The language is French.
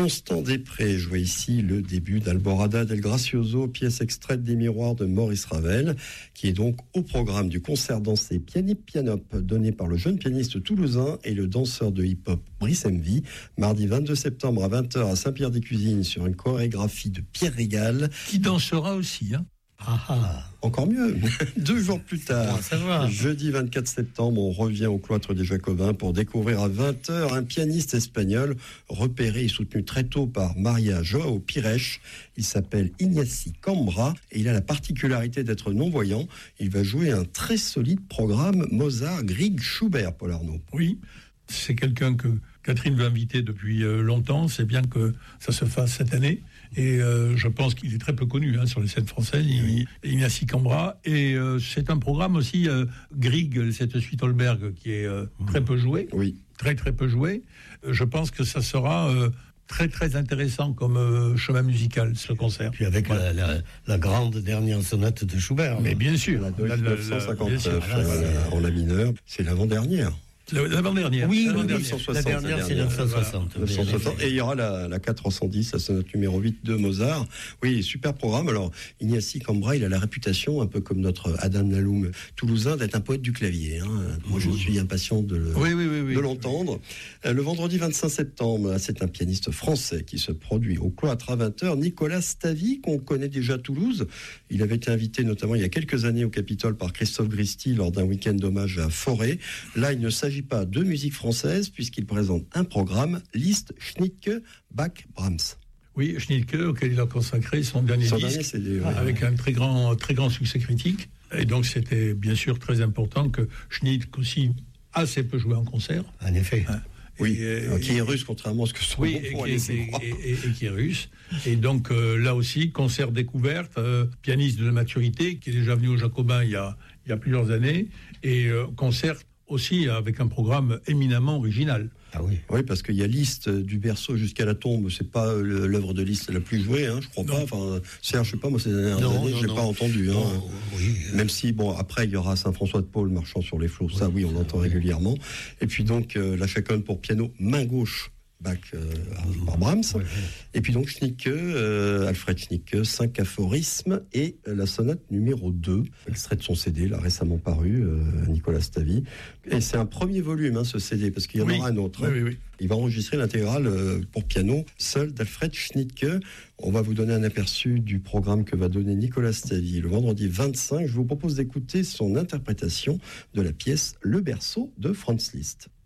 Constant Després joue ici le début d'Alborada del Gracioso, pièce extraite des Miroirs de Maurice Ravel, qui est donc au programme du concert dansé Pianip Pianop, donné par le jeune pianiste toulousain et le danseur de hip-hop Brice Envy, mardi 22 septembre à 20h à Saint-Pierre-des-Cuisines sur une chorégraphie de Pierre Régal. Qui dansera aussi, hein. Encore mieux. 2 jours plus tard, jeudi 24 septembre, on revient au cloître des Jacobins pour découvrir à 20h un pianiste espagnol repéré et soutenu très tôt par Maria Joao Pires. Il s'appelle Iñaki Cambra et il a la particularité d'être non-voyant. Il va jouer un très solide programme Mozart, Grieg, Schubert, Paul Arnaud. Oui, c'est quelqu'un que Catherine veut inviter depuis longtemps. C'est bien que ça se fasse cette année. Et je pense qu'il est très peu connu sur les scènes françaises, Iñaki Cambra. Et c'est un programme aussi, Grieg, cette suite Holberg, qui est très peu joué. Oui. Très très peu joué. Je pense que ça sera très très intéressant comme chemin musical, ce concert. Puis avec la grande dernière sonate de Schubert. Mais bien sûr. La 959 en la mineure, c'est l'avant-dernière. L'avant-dernière. Oui, la dernière, c'est 960. Et il y aura la 410, la sonate numéro 8 de Mozart. Oui, super programme. Alors, Iñaki Cambra, il a la réputation, un peu comme notre Adam Laloum toulousain, d'être un poète du clavier. Moi, je suis impatient de l'entendre. Le vendredi 25 septembre, c'est un pianiste français qui se produit au cloître à 20h, Nicolas Stavy, qu'on connaît déjà à Toulouse. Il avait été invité notamment il y a quelques années au Capitole par Christophe Gristi lors d'un week-end d'hommage à Forêt. Là, il ne s'agit pas de musique française puisqu'il présente un programme Liszt, Schnittke, Bach, Brahms. Oui, Schnittke, auquel il a consacré son dernier disque, CD, avec un très grand succès critique. Et donc c'était bien sûr très important que Schnittke aussi assez peu joué en concert. En effet. Oui, qui est russe, contrairement à ce que son nom pourrait laisser croire. Et qui est russe. Et donc là aussi, concert découverte, pianiste de maturité, qui est déjà venu au Jacobin il y a plusieurs années, et concert aussi avec un programme éminemment original. Ah oui. Oui, parce qu'il y a Liszt du berceau jusqu'à la tombe, c'est pas l'œuvre de Liszt la plus jouée, je crois pas. Enfin, Serge, je sais pas, moi ces dernières années, je l'ai pas entendu. Oui. Même si, après, il y aura Saint-François de Paul marchant sur les flots, ça oui, on l'entend régulièrement. Et puis donc, la chaconne pour piano, main gauche, Bach par Brahms. Oui. Et puis donc Schnittke, Alfred Schnittke, 5 aphorismes et la sonate numéro 2, extrait de son CD, là récemment paru, Nicolas Stavy. Et c'est un premier volume, ce CD, parce qu'il y en aura un autre. Oui. Il va enregistrer l'intégrale pour piano seul d'Alfred Schnittke. On va vous donner un aperçu du programme que va donner Nicolas Stavy le vendredi 25. Je vous propose d'écouter son interprétation de la pièce Le Berceau de Franz Liszt.